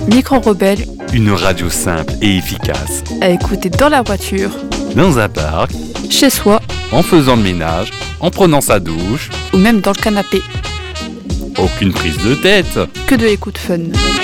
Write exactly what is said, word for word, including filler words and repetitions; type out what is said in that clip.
Micro Rebelle, une radio simple et efficace. à écouter dans la voiture, Dans un parc, chez soi en faisant le ménage, en prenant sa douche. ou même dans le canapé. Aucune prise de tête. Que de l'écoute fun.